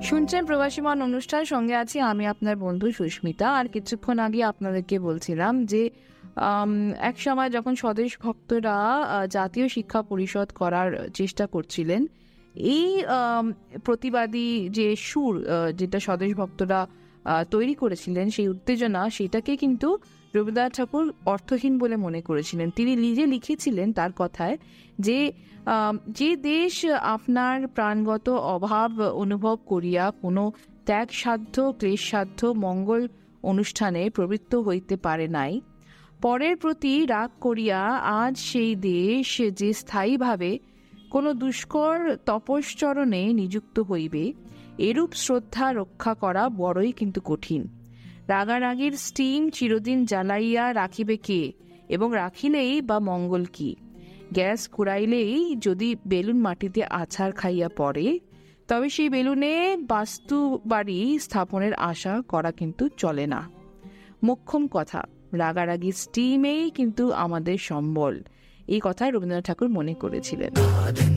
শুনছেন প্রবাসী মন অনুষ্ঠান, সঙ্গে আছি আমি আপনার বন্ধু সুস্মিতা। আর কিছুক্ষণ আগে আপনাদেরকে বলছিলাম যে এক সময় যখন স্বদেশ ভক্তরা জাতীয় শিক্ষা পরিষদ করার চেষ্টা করছিলেন, এই প্রতিবাদী যে সুর যেটা স্বদেশ ভক্তরা তৈরি করেছিলেন, সেই উত্তেজনা, সেটাকে কিন্তু রবীন্দ্রনাথ ঠাকুর অর্থহীন বলে মনে করেছিলেন। তিনি নিজে লিখেছিলেন তার কথায় যে যে দেশ আপনার প্রাণগত অভাব অনুভব করিয়া কোনো ত্যাগসাধ্য ক্লেশসাধ্য মঙ্গল অনুষ্ঠানে প্রবৃত্ত হইতে পারে নাই, পরের প্রতি রাগ করিয়া আজ সেই দেশ যে স্থায়ীভাবে কোনো দুষ্কর তপশ্চরণে নিযুক্ত হইবে, এরূপ শ্রদ্ধা রক্ষা করা বড়ই কিন্তু কঠিন। রাগারাগির স্টিম চিরদিন জ্বালাইয়া রাখিবে কে, এবং রাখিলেই বা মঙ্গল কি? গ্যাস কুড়াইলেই যদি বেলুন মাটিতে আছাড় খাইয়া পড়ে, তবে সেই বেলুনে বাস্তু বাড়ি স্থাপনের আশা করা কিন্তু চলে না। মোক্ষম কথা, রাগারাগি স্টিমেই কিন্তু আমাদের সম্বল। এই কথা রবীন্দ্রনাথ ঠাকুর মনে করেছিলেন।